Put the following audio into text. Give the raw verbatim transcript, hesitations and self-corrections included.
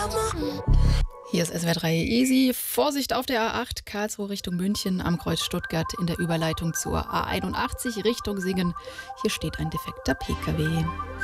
Hier ist S W R drei Easy. Vorsicht auf der A acht, Karlsruhe Richtung München, am Kreuz Stuttgart in der Überleitung zur A einundachtzig Richtung Singen. Hier steht ein defekter P K W.